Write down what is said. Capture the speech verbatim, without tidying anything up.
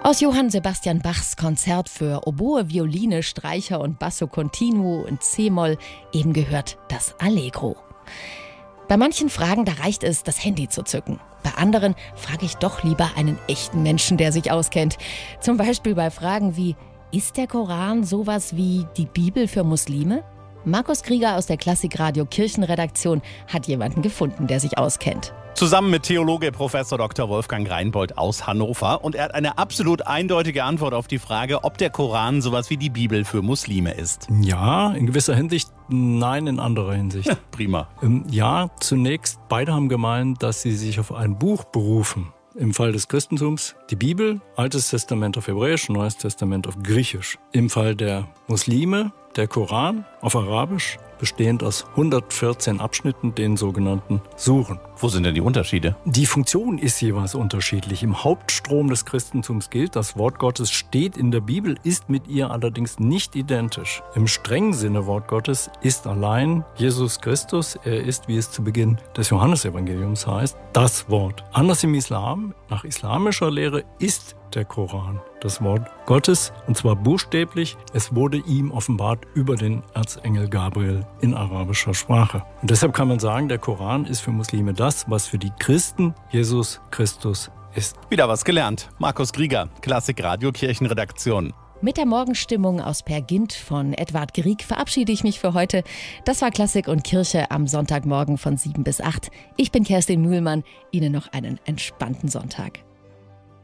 Aus Johann Sebastian Bachs Konzert für Oboe, Violine, Streicher und Basso Continuo in C-Moll eben gehört das Allegro. Bei manchen Fragen, da reicht es, das Handy zu zücken. Bei anderen frage ich doch lieber einen echten Menschen, der sich auskennt. Zum Beispiel bei Fragen wie: Ist der Koran sowas wie die Bibel für Muslime? Markus Krieger aus der Klassikradio Kirchenredaktion hat jemanden gefunden, der sich auskennt. Zusammen mit Theologe Professor Doktor Wolfgang Reinbold aus Hannover. Und er hat eine absolut eindeutige Antwort auf die Frage, ob der Koran sowas wie die Bibel für Muslime ist. Ja, in gewisser Hinsicht, nein, in anderer Hinsicht. Ja, prima. Ähm, ja, zunächst, beide haben gemeint, dass sie sich auf ein Buch berufen. Im Fall des Christentums die Bibel, Altes Testament auf Hebräisch, Neues Testament auf Griechisch. Im Fall der Muslime der Koran auf Arabisch, bestehend aus hundertvierzehn Abschnitten, den sogenannten Suren. Wo sind denn die Unterschiede? Die Funktion ist jeweils unterschiedlich. Im Hauptstrom des Christentums gilt, das Wort Gottes steht in der Bibel, ist mit ihr allerdings nicht identisch. Im strengen Sinne Wort Gottes ist allein Jesus Christus. Er ist, wie es zu Beginn des Johannesevangeliums heißt, das Wort. Anders im Islam, nach islamischer Lehre, ist der Koran das Wort Gottes, und zwar buchstäblich. Es wurde ihm offenbart über den Erzengel Gabriel in arabischer Sprache. Und deshalb kann man sagen, der Koran ist für Muslime das, was für die Christen Jesus Christus ist. Wieder was gelernt. Markus Krieger, Klassikradio Kirchenredaktion. Mit der Morgenstimmung aus Pergint von Edward Grieg verabschiede ich mich für heute. Das war Klassik und Kirche am Sonntagmorgen von sieben bis acht. Ich bin Kerstin Mühlmann. Ihnen noch einen entspannten Sonntag.